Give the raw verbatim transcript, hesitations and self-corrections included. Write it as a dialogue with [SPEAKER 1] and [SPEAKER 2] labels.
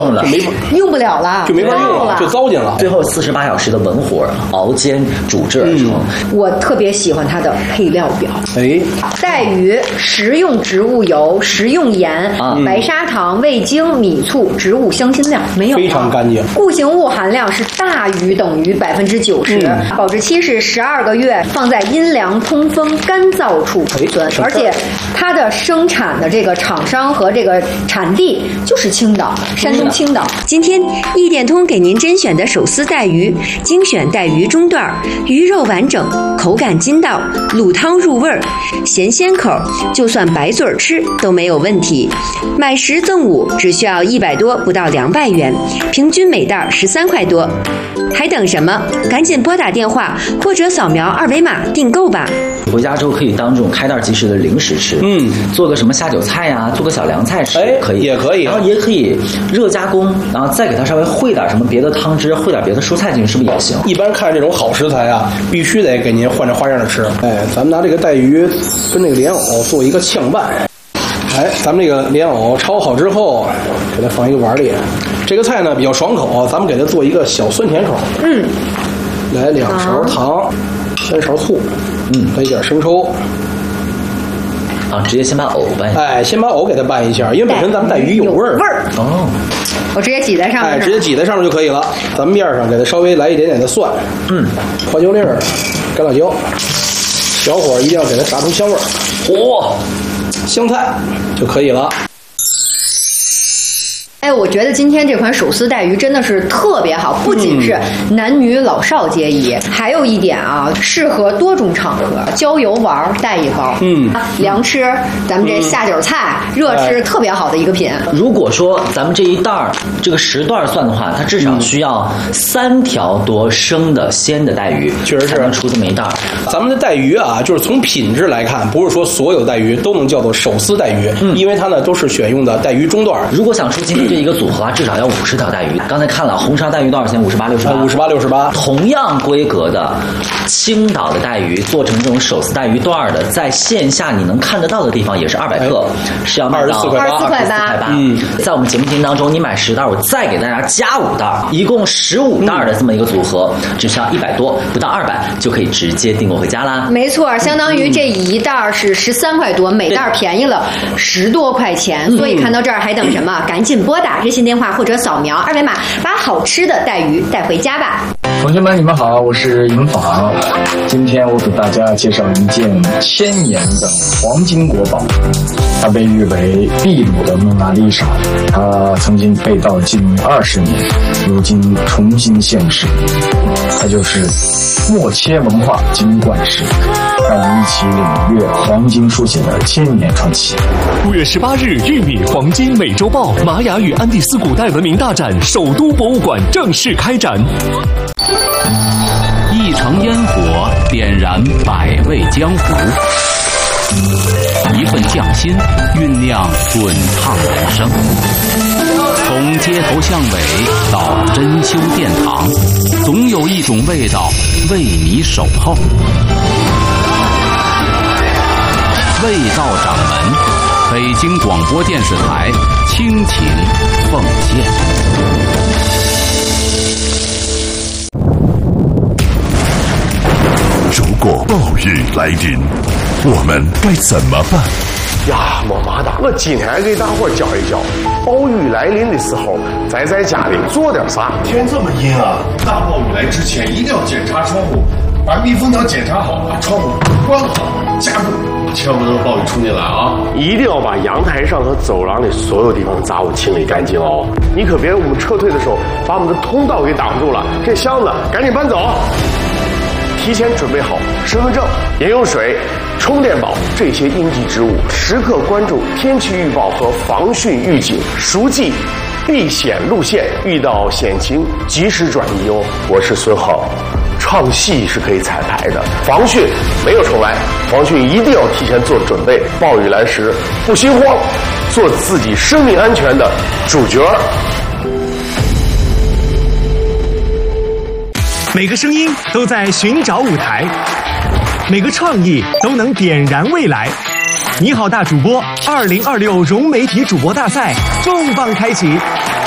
[SPEAKER 1] 用了，
[SPEAKER 2] 用不了了，
[SPEAKER 3] 就没法用了，就糟践了。
[SPEAKER 1] 最后四十八小时的文火熬煎煮制而成。
[SPEAKER 2] 嗯、我特别喜欢它的配料表。
[SPEAKER 3] 哎，
[SPEAKER 2] 带鱼食用植物油、食用盐、嗯、白砂糖、味精、米醋、植物香辛料，没有，
[SPEAKER 3] 非常干净。
[SPEAKER 2] 固形物含量是大于等于百分之九十，保质期是十二个月，放在阴凉、通风、干燥处储存，而且它的生产的这个厂商和这个产地就是青岛，山东青岛。
[SPEAKER 4] 今天一点通给您甄选的手撕带鱼，精选带鱼中段，鱼肉完整，口感筋道，卤汤入味儿，咸鲜口，就算白嘴吃都没有问题。买十赠五，只需要一百多，不到两百元，平均每袋十三块多。还等什么？赶紧拨打电话或者扫描二维码订购吧。
[SPEAKER 1] 回家之后可以当这种开袋即食的零食吃，嗯，做个什么下酒菜呀、啊，做个小凉菜吃，
[SPEAKER 3] 哎，
[SPEAKER 1] 可以，
[SPEAKER 3] 也可以，
[SPEAKER 1] 然后也可以热加工，然后再给它稍微烩点什么别的汤汁，烩点别的蔬菜进去，是不是也行？
[SPEAKER 3] 一般看这种好食材啊，必须得给您换着花样的吃。哎，咱们拿这个带鱼跟这个莲藕做一个炝拌。哎，咱们这个莲藕焯好之后，给它放一个碗里。这个菜呢比较爽口，咱们给它做一个小酸甜口。
[SPEAKER 2] 嗯，
[SPEAKER 3] 来两勺糖，三勺醋，嗯，来一点生抽。
[SPEAKER 1] 啊，直接先把藕拌。
[SPEAKER 3] 哎，先把藕给它拌一下，因为本身咱们带鱼有味儿。
[SPEAKER 2] 味儿
[SPEAKER 1] 哦，
[SPEAKER 2] 我直接挤在上面。
[SPEAKER 3] 哎，直接挤在上面就可以了。咱们面上给它稍微来一点点的蒜，嗯，花椒粒儿、干辣椒，小火一定要给它炸出香味儿。嚯！香菜就可以了。
[SPEAKER 2] 哎，我觉得今天这款手撕带鱼真的是特别好，不仅是男女老少皆宜，嗯、还有一点啊，适合多种场合，郊游玩带一包，嗯，凉吃，咱们这下酒菜、嗯、热吃、哎、特别好的一个品。
[SPEAKER 1] 如果说咱们这一袋儿这个十段算的话，它至少需要三条多生的鲜的带鱼，
[SPEAKER 3] 确实是
[SPEAKER 1] 才能出这么一袋。
[SPEAKER 3] 咱们的带鱼啊，就是从品质来看，不是说所有带鱼都能叫做手撕带鱼，嗯、因为它呢都是选用的带鱼中段。
[SPEAKER 1] 如果想出今天这一个组合啊，至少要五十条带鱼。刚才看了红烧带鱼多少钱？五十八、六十八。
[SPEAKER 3] 五十八、六十八。
[SPEAKER 1] 同样规格的青岛的带鱼，做成这种手撕带鱼段的，在线下你能看得到的地方也是二百克，哎、是要卖到
[SPEAKER 3] 二十四块八。
[SPEAKER 2] 二十四块八。
[SPEAKER 1] 嗯，在我们节目频当中，你买十袋，我再给大家加五袋，一共十五袋的这么一个组合，嗯、只需要一百多，不到二百就可以直接订购回家啦。
[SPEAKER 2] 没错，相当于这一袋是十三块多，每袋便宜了十多块钱。嗯、所以看到这儿还等什么？赶紧拨打热线电话或者扫描二维码，把好吃的带鱼带回家吧。
[SPEAKER 5] 同学们，你们好，我是银坊。今天我给大家介绍一件千年的黄金国宝，它被誉为秘鲁的蒙娜丽莎，它曾经被盗近二十年，如今重新现世。它就是墨切文化金冠石，让我们一起领略黄金书写的千年传奇。
[SPEAKER 6] 五月十八日，玉米黄金美洲豹玛雅与安第斯古代文明大展首都博物馆正式开展。
[SPEAKER 7] 一城烟火点燃百味江湖，一份匠心酝酿滚烫人生。从街头巷尾到珍馐殿堂，总有一种味道为你守候。味道掌门，北京广播电视台倾情奉献。
[SPEAKER 8] 如果暴雨来临，我们该怎么办？
[SPEAKER 9] 呀，没嘛的，我今天给大伙教一教，暴雨来临的时候，咱在家里做点啥。
[SPEAKER 10] 天这么阴啊，大暴雨来之前一定要检查窗户，把密封条检查好，把窗户关好，加固，千万不能让暴雨冲进来啊！
[SPEAKER 9] 一定要把阳台上和走廊里所有地方的杂物清理干净哦。你可别我们撤退的时候把我们的通道给挡住了，这箱子赶紧搬走。提前准备好身份证、饮用水、充电宝这些应急之物，时刻关注天气预报和防汛预警，熟记避险路线，遇到险情及时转移哦。我是孙浩，唱戏是可以彩排的，防汛没有重来，防汛一定要提前做准备，暴雨来时不心慌，做自己生命安全的主角。
[SPEAKER 11] 每个声音都在寻找舞台，每个创意都能点燃未来。你好，大主播二零二六融媒体主播大赛重磅开启，